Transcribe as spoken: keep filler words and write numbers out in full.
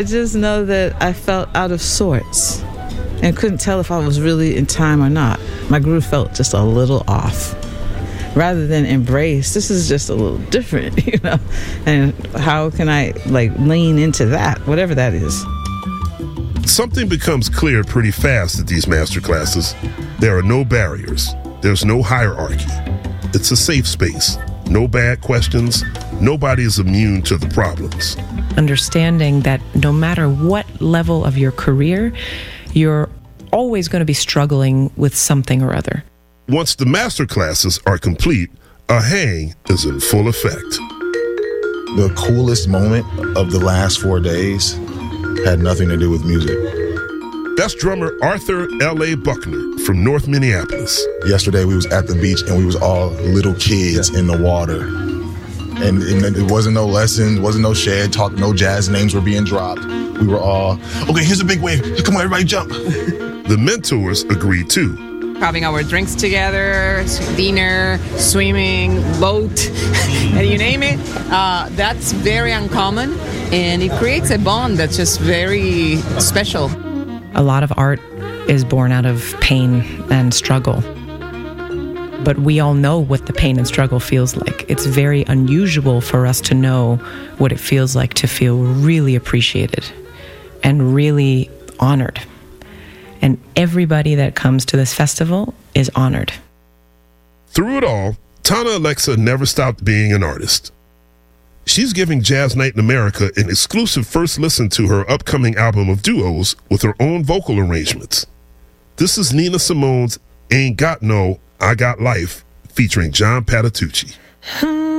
I just know that I felt out of sorts and couldn't tell if I was really in time or not. My groove felt just a little off. Rather than embrace, this is just a little different, you know? And how can I, like, lean into that, whatever that is? Something becomes clear pretty fast at these master classes. There are no barriers. There's no hierarchy. It's a safe space. No bad questions. Nobody is immune to the problems. Understanding that no matter what level of your career, you're always going to be struggling with something or other. Once the master classes are complete, a hang is in full effect. The coolest moment of the last four days had nothing to do with music. That's drummer Arthur L A. Buckner from North Minneapolis. Yesterday we was at the beach and we was all little kids in the water. And, and it wasn't no lessons, wasn't no shed talk, no jazz names were being dropped. We were all, okay, here's a big wave. Come on, everybody jump. The mentors agreed too. Having our drinks together, dinner, swimming, boat, and you name it, uh, that's very uncommon. And it creates a bond that's just very special. A lot of art is born out of pain and struggle. But we all know what the pain and struggle feels like. It's very unusual for us to know what it feels like to feel really appreciated and really honored. And everybody that comes to this festival is honored. Through it all, Tana Alexa never stopped being an artist. She's giving Jazz Night in America an exclusive first listen to her upcoming album of duos with her own vocal arrangements. This is Nina Simone's Ain't Got No, I Got Life, featuring John Patitucci.